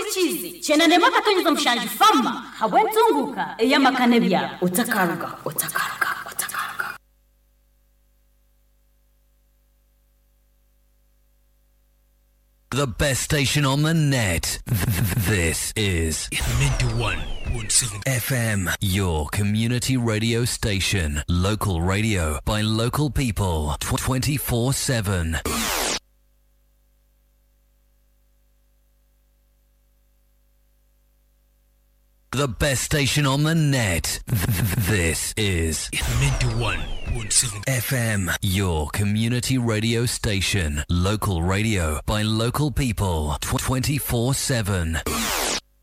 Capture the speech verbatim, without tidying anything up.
chizi chena ne makatonyizo mshanje fama hawenzunguka eyamakane bya utakaruga utakaruga utakaruga. The best station on the net. This is ninety-one point seven F M, your community radio station. Local radio by local people. twenty-four seven. The best station on the net. This is ninety-one point seven F M, your community radio station. Local radio by local people. twenty-four seven.